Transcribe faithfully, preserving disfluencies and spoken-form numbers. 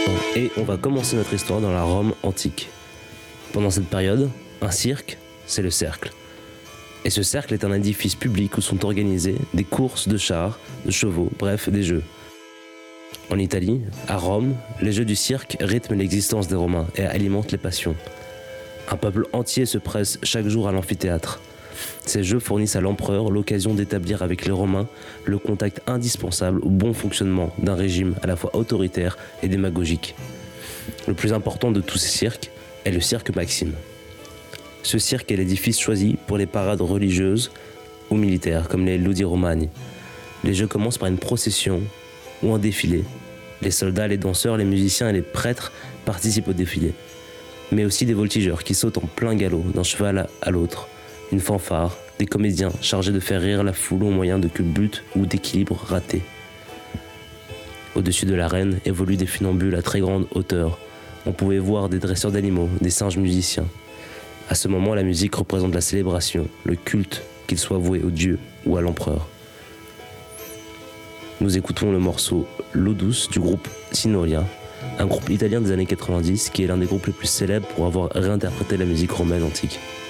Et on va commencer notre histoire dans la Rome antique. Pendant cette période, un cirque, c'est le cercle. Et ce cercle est un édifice public où sont organisées des courses de chars, de chevaux, bref, des jeux. En Italie, à Rome, les jeux du cirque rythment l'existence des Romains et alimentent les passions. Un peuple entier se presse chaque jour à l'amphithéâtre. Ces jeux fournissent à l'empereur l'occasion d'établir avec les Romains le contact indispensable au bon fonctionnement d'un régime à la fois autoritaire et démagogique. Le plus important de tous ces cirques est le cirque Maxime. Ce cirque est l'édifice choisi pour les parades religieuses ou militaires, comme les Ludi Romani. Les jeux commencent par une procession ou un défilé. Les soldats, les danseurs, les musiciens et les prêtres participent au défilé. Mais aussi des voltigeurs qui sautent en plein galop d'un cheval à l'autre. Une fanfare, des comédiens chargés de faire rire la foule au moyen de culbutes ou d'équilibres ratés. Au-dessus de l'arène évoluent des funambules à très grande hauteur. On pouvait voir des dresseurs d'animaux, des singes musiciens. À ce moment, la musique représente la célébration, le culte, qu'il soit voué au dieu ou à l'empereur. Nous écoutons le morceau L'eau douce du groupe Signoria, un groupe italien des années quatre-vingt-dix qui est l'un des groupes les plus célèbres pour avoir réinterprété la musique romaine antique.